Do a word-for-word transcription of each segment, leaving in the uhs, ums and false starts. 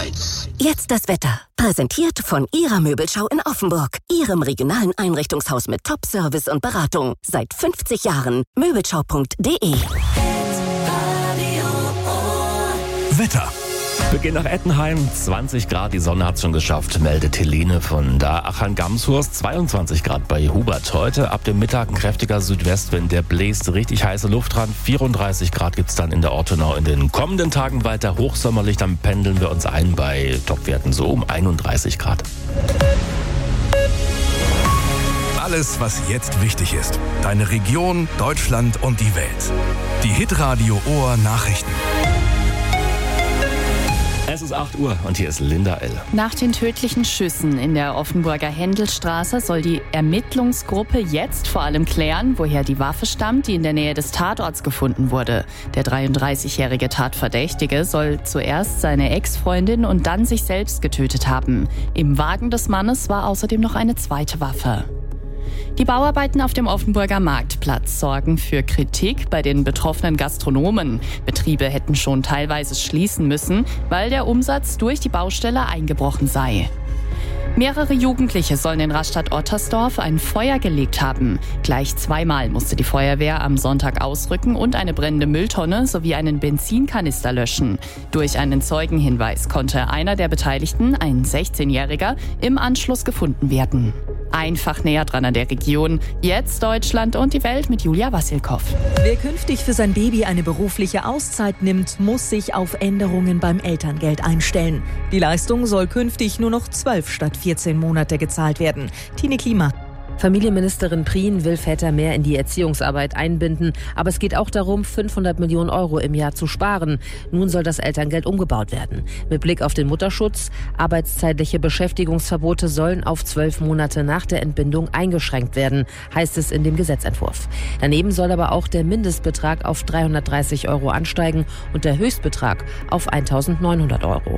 Schweiz. Jetzt das Wetter. Präsentiert von Ihrer Möbelschau in Offenburg. Ihrem regionalen Einrichtungshaus mit Top-Service und Beratung. Seit fünfzig Jahren. Möbelschau punkt de. Wetter. Wir gehen nach Ettenheim, zwanzig Grad, die Sonne hat schon geschafft, meldet Helene von da. Achan-Gamshurst, zweiundzwanzig Grad bei Hubert. Heute ab dem Mittag ein kräftiger Südwestwind, der bläst richtig heiße Luft ran. vierunddreißig Grad gibt's dann in der Ortenau. In den kommenden Tagen weiter hochsommerlich, dann pendeln wir uns ein bei Topwerten so um einunddreißig Grad. Alles, was jetzt wichtig ist. Deine Region, Deutschland und die Welt. Die Hitradio Ohr Nachrichten. Es ist acht Uhr und hier ist Linda L. Nach den tödlichen Schüssen in der Offenburger Händelstraße soll die Ermittlungsgruppe jetzt vor allem klären, woher die Waffe stammt, die in der Nähe des Tatorts gefunden wurde. Der dreiunddreißigjährige Tatverdächtige soll zuerst seine Ex-Freundin und dann sich selbst getötet haben. Im Wagen des Mannes war außerdem noch eine zweite Waffe. Die Bauarbeiten auf dem Offenburger Marktplatz sorgen für Kritik bei den betroffenen Gastronomen. Betriebe hätten schon teilweise schließen müssen, weil der Umsatz durch die Baustelle eingebrochen sei. Mehrere Jugendliche sollen in Rastatt-Ottersdorf ein Feuer gelegt haben. Gleich zweimal musste die Feuerwehr am Sonntag ausrücken und eine brennende Mülltonne sowie einen Benzinkanister löschen. Durch einen Zeugenhinweis konnte einer der Beteiligten, ein sechzehnjähriger, im Anschluss gefunden werden. Einfach näher dran an der Region. Jetzt Deutschland und die Welt mit Julia Wassilkow. Wer künftig für sein Baby eine berufliche Auszeit nimmt, muss sich auf Änderungen beim Elterngeld einstellen. Die Leistung soll künftig nur noch zwölf statt vierzehn Monate gezahlt werden. Tine Klima. Familienministerin Prien will Väter mehr in die Erziehungsarbeit einbinden. Aber es geht auch darum, fünfhundert Millionen Euro im Jahr zu sparen. Nun soll das Elterngeld umgebaut werden. Mit Blick auf den Mutterschutz, arbeitszeitliche Beschäftigungsverbote sollen auf zwölf Monate nach der Entbindung eingeschränkt werden, heißt es in dem Gesetzentwurf. Daneben soll aber auch der Mindestbetrag auf dreihundertdreißig Euro ansteigen und der Höchstbetrag auf eintausendneunhundert Euro.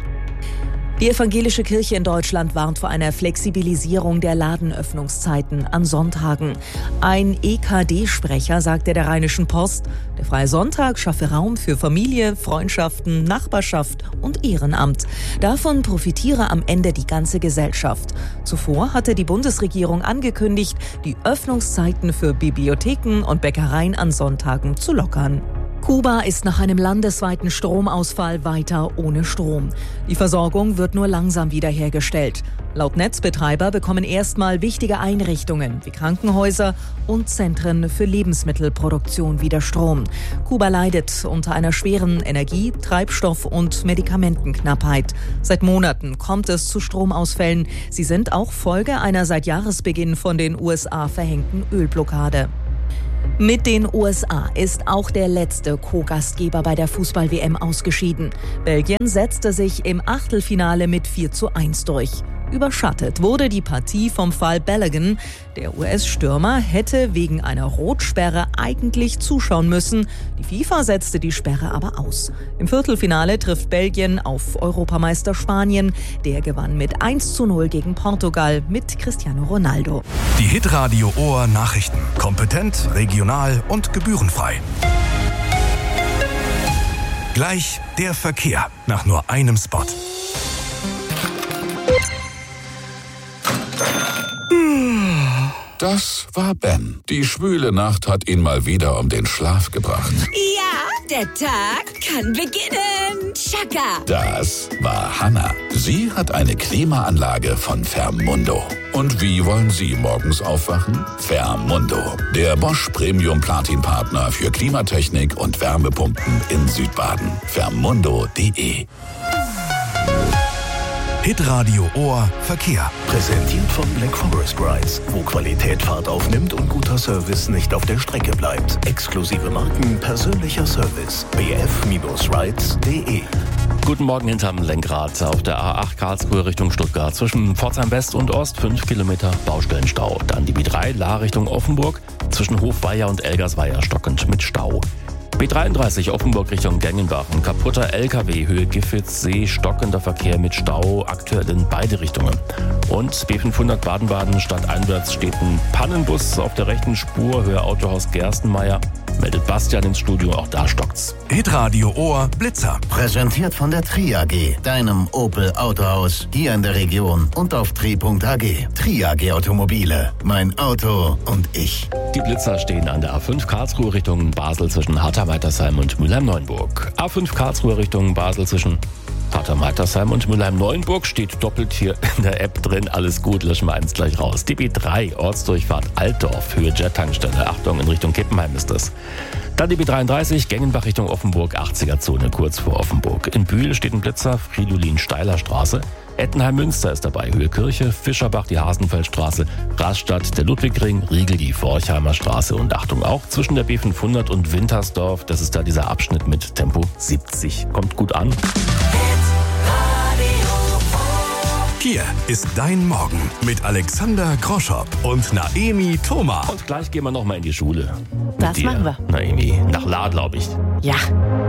Die evangelische Kirche in Deutschland warnt vor einer Flexibilisierung der Ladenöffnungszeiten an Sonntagen. Ein E K D-Sprecher sagte der Rheinischen Post, der Freie Sonntag schaffe Raum für Familie, Freundschaften, Nachbarschaft und Ehrenamt. Davon profitiere am Ende die ganze Gesellschaft. Zuvor hatte die Bundesregierung angekündigt, die Öffnungszeiten für Bibliotheken und Bäckereien an Sonntagen zu lockern. Kuba ist nach einem landesweiten Stromausfall weiter ohne Strom. Die Versorgung wird nur langsam wiederhergestellt. Laut Netzbetreiber bekommen erstmal wichtige Einrichtungen wie Krankenhäuser und Zentren für Lebensmittelproduktion wieder Strom. Kuba leidet unter einer schweren Energie-, Treibstoff- und Medikamentenknappheit. Seit Monaten kommt es zu Stromausfällen. Sie sind auch Folge einer seit Jahresbeginn von den U S A verhängten Ölblockade. Mit den U S A ist auch der letzte Co-Gastgeber bei der Fußball-W M ausgeschieden. Belgien setzte sich im Achtelfinale mit vier zu eins durch. Überschattet wurde die Partie vom Fall Balogun. Der U S-Stürmer hätte wegen einer Rotsperre eigentlich zuschauen müssen. Die FIFA setzte die Sperre aber aus. Im Viertelfinale trifft Belgien auf Europameister Spanien. Der gewann mit eins zu null gegen Portugal mit Cristiano Ronaldo. Die Hitradio Ohr Nachrichten. Kompetent, regional und gebührenfrei. Gleich der Verkehr nach nur einem Spot. Das war Ben. Die schwüle Nacht hat ihn mal wieder um den Schlaf gebracht. Ja, der Tag kann beginnen. Chaka. Das war Hannah. Sie hat eine Klimaanlage von Fermundo. Und wie wollen Sie morgens aufwachen? Fermundo, der Bosch Premium Platin Partner für Klimatechnik und Wärmepumpen in Südbaden. Fermundo punkt de. Hitradio Ohr Verkehr. Präsentiert von Black Forest Rides, wo Qualität Fahrt aufnimmt und guter Service nicht auf der Strecke bleibt. Exklusive Marken, persönlicher Service. b f Rides punkt de. Guten Morgen hinterm Lenkrad auf der A acht Karlsruhe Richtung Stuttgart. Zwischen Pforzheim West und Ost fünf Kilometer Baustellenstau. Dann die B drei Lahr Richtung Offenburg. Zwischen Hofweier und Elgersweier stockend mit Stau. B dreiunddreißig Offenburg Richtung Gengenbach. Ein kaputter L K W Höhe Giffitzsee, stockender Verkehr mit Stau, aktuell in beide Richtungen. Und B fünfhundert Baden-Baden stadteinwärts steht ein Pannenbus auf der rechten Spur, Höhe Autohaus Gerstenmaier. meldet Bastian ins Studio, auch da stockt's. Hitradio Ohr Blitzer. Präsentiert von der Tri A G, deinem Opel Autohaus hier in der Region und auf tri punkt a g. Tri A G Automobile, mein Auto und ich. Die Blitzer stehen an der A fünf Karlsruhe Richtung Basel zwischen Hartheim-Weitersheim und Mülheim-Neuenburg. A fünf Karlsruhe Richtung Basel zwischen Hartheim-Weitersheim und Mülheim-Neuenburg steht doppelt hier in der App drin. Alles gut, löschen wir eins gleich raus. D B drei, Ortsdurchfahrt Altdorf, Höhe Jet-Tankstelle. Achtung, in Richtung Kippenheim ist das. Dann D B dreiunddreißig, Gengenbach Richtung Offenburg, achtziger-Zone, kurz vor Offenburg. In Bühl steht ein Blitzer, Fridolin-Steiler-Straße. Ettenheim-Münster ist dabei, Höhe Kirche, Fischerbach die Hasenfeldstraße, Rastatt der Ludwigring, Riegel die Forchheimer Straße und Achtung auch zwischen der B fünfhundert und Wintersdorf, das ist da dieser Abschnitt mit Tempo siebzig. Kommt gut an. Hier ist dein Morgen mit Alexander Groschopp und Naemi Thoma. Und gleich gehen wir nochmal in die Schule. Das machen wir. Naemi, nach La, glaube ich. Ja.